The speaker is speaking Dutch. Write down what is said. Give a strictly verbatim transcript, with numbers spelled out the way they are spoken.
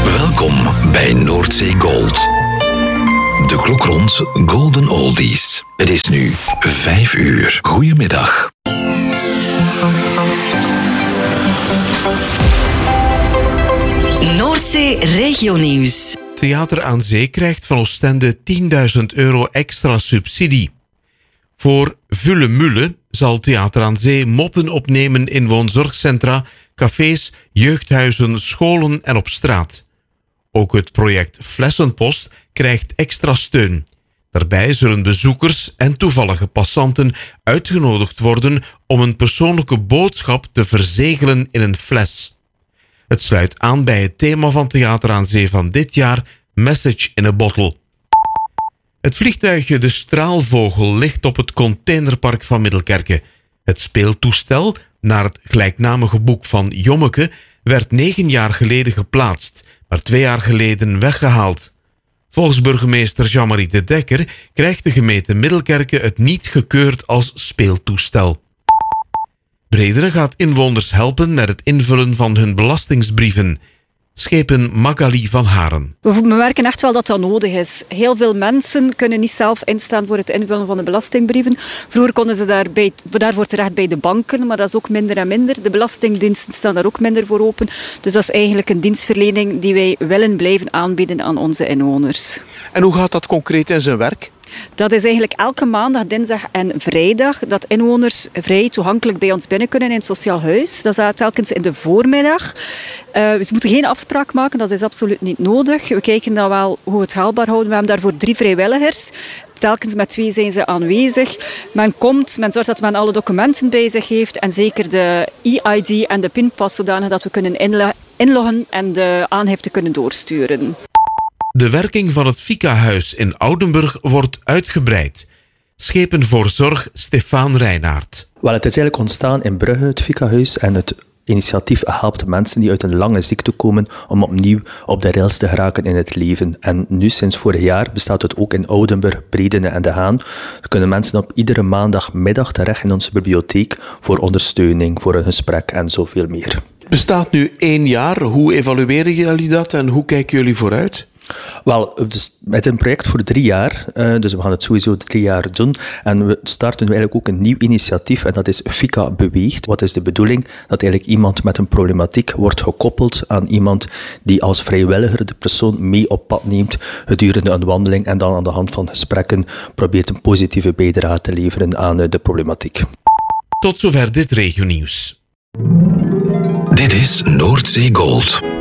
Welkom bij Noordzee Gold. De klok rond Golden Oldies. Het is nu vijf uur. Goedemiddag. Noordzee Regionieuws. Theater aan Zee krijgt van Oostende tienduizend euro extra subsidie. Voor Vulle Mulle zal Theater aan Zee moppen opnemen in woonzorgcentra, cafés, jeugdhuizen, scholen en op straat. Ook het project Flessenpost krijgt extra steun. Daarbij zullen bezoekers en toevallige passanten uitgenodigd worden om een persoonlijke boodschap te verzegelen in een fles. Het sluit aan bij het thema van Theater aan Zee van dit jaar, Message in a Bottle. Het vliegtuigje De Straalvogel ligt op het containerpark van Middelkerke. Het speeltoestel, naar het gelijknamige boek van Jommeke, werd negen jaar geleden geplaatst, maar twee jaar geleden weggehaald. Volgens burgemeester Jean-Marie de Dekker krijgt de gemeente Middelkerke het niet gekeurd als speeltoestel. Brederen gaat inwoners helpen met het invullen van hun belastingsbrieven. Schepen Magali van Haren. We merken echt wel dat dat nodig is. Heel veel mensen kunnen niet zelf instaan voor het invullen van de belastingbrieven. Vroeger konden ze daarbij, daarvoor terecht bij de banken, maar dat is ook minder en minder. De belastingdiensten staan daar ook minder voor open. Dus dat is eigenlijk een dienstverlening die wij willen blijven aanbieden aan onze inwoners. En hoe gaat dat concreet in zijn werk? Dat is eigenlijk elke maandag, dinsdag en vrijdag dat inwoners vrij toegankelijk bij ons binnen kunnen in het sociaal huis. Dat is telkens in de voormiddag. Uh, ze moeten geen afspraak maken, dat is absoluut niet nodig. We kijken dan wel hoe we het haalbaar houden. We hebben daarvoor drie vrijwilligers. Telkens met twee zijn ze aanwezig. Men komt, men zorgt dat men alle documenten bij zich heeft en zeker de e I D en de pinpas zodanig dat we kunnen inloggen en de aangifte kunnen doorsturen. De werking van het Fika-huis in Oudenburg wordt uitgebreid. Schepen voor zorg Stefaan Reinaert. Wel, het is eigenlijk ontstaan in Brugge, het Fika-huis. En het initiatief helpt mensen die uit een lange ziekte komen om opnieuw op de rails te geraken in het leven. En nu, sinds vorig jaar, bestaat het ook in Oudenburg, Bredene en De Haan. Er kunnen mensen op iedere maandagmiddag terecht in onze bibliotheek voor ondersteuning, voor een gesprek en zoveel meer. Het bestaat nu één jaar. Hoe evalueren jullie dat en hoe kijken jullie vooruit? Wel, dus het is een project voor drie jaar, uh, dus we gaan het sowieso drie jaar doen. En we starten nu eigenlijk ook een nieuw initiatief en dat is Fika Beweegt. Wat is de bedoeling? Dat eigenlijk iemand met een problematiek wordt gekoppeld aan iemand die als vrijwilliger de persoon mee op pad neemt gedurende een wandeling en dan aan de hand van gesprekken probeert een positieve bijdrage te leveren aan de problematiek. Tot zover dit regionieuws. Dit is Noordzee Gold.